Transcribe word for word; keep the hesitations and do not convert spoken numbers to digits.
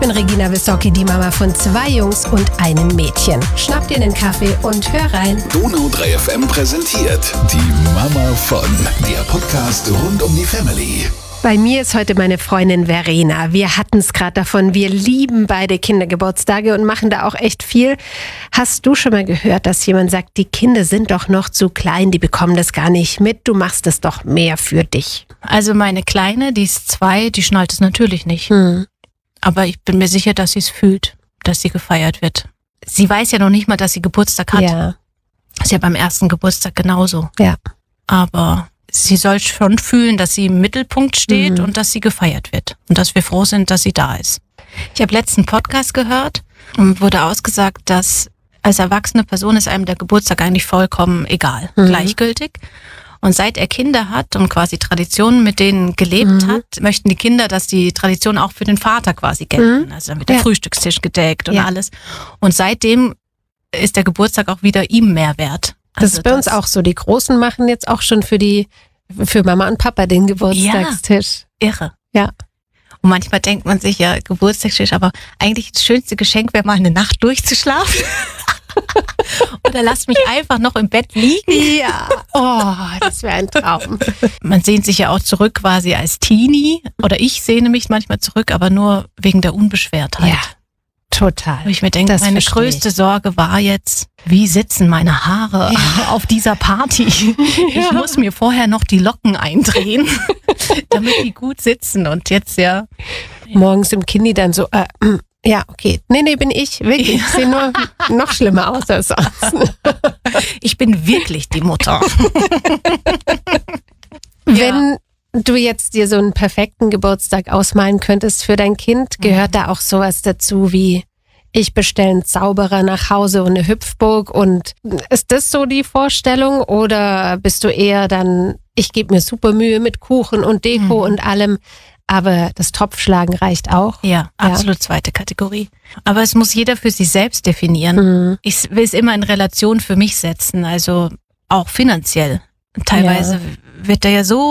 bin Regina Wissocki, die Mama von zwei Jungs und einem Mädchen. Schnapp dir einen Kaffee und hör rein. Donau drei F M präsentiert die Mama von, der Podcast rund um die Family. Bei mir ist heute meine Freundin Verena. Wir hatten es gerade davon, wir lieben beide Kindergeburtstage und machen da auch echt viel. Hast du schon mal gehört, dass jemand sagt, die Kinder sind doch noch zu klein, die bekommen das gar nicht mit, du machst es doch mehr für dich? Also meine Kleine, die ist zwei, die schnallt es natürlich nicht. Hm. Aber ich bin mir sicher, dass sie es fühlt, dass sie gefeiert wird. Sie weiß ja noch nicht mal, dass sie Geburtstag hat. Ja. Ist ja beim ersten Geburtstag genauso. Ja. Aber sie soll schon fühlen, dass sie im Mittelpunkt steht Mhm. und dass sie gefeiert wird. Und dass wir froh sind, dass sie da ist. Ich habe letzten Podcast gehört und wurde ausgesagt, dass als erwachsene Person ist einem der Geburtstag eigentlich vollkommen egal, Mhm. gleichgültig. Und seit er Kinder hat und quasi Traditionen mit denen gelebt Mhm. hat, möchten die Kinder, dass die Traditionen auch für den Vater quasi gelten. Mhm. Also dann wird der Ja. Frühstückstisch gedeckt und Ja. alles. Und seitdem ist der Geburtstag auch wieder ihm mehr wert. Das Also ist bei uns auch so. Die Großen machen jetzt auch schon für die, für Mama und Papa den Geburtstagstisch. Irre. Ja. Und manchmal denkt man sich ja, Geburtstagstisch, aber eigentlich das schönste Geschenk wäre mal eine Nacht durchzuschlafen. Oder lass mich einfach noch im Bett liegen. Ja. Oh, das wäre ein Traum. Man sehnt sich ja auch zurück quasi als Teenie. Oder ich sehne mich manchmal zurück, aber nur wegen der Unbeschwertheit. Ja, total. Wo ich mir denke, Das meine verstehe größte Sorge war jetzt, wie sitzen meine Haare auf dieser Party? Ich Ja. muss mir vorher noch die Locken eindrehen, damit die gut sitzen. Und jetzt ja, Morgens im Kindi dann so, äh, ja, okay. Nee, nee, bin ich. Wirklich. Ich sehe nur noch schlimmer aus als sonst. ich bin wirklich die Mutter. Wenn du jetzt dir so einen perfekten Geburtstag ausmalen könntest für dein Kind, gehört da auch sowas dazu wie, ich bestelle einen Zauberer nach Hause und eine Hüpfburg, und ist das so die Vorstellung, oder bist du eher dann, ich gebe mir super Mühe mit Kuchen und Deko Mhm. und allem, aber das Topfschlagen reicht auch? Ja, absolut zweite Kategorie. Aber es muss jeder für sich selbst definieren. Mhm. Ich will es immer in Relation für mich setzen, also auch finanziell. Teilweise wird da ja so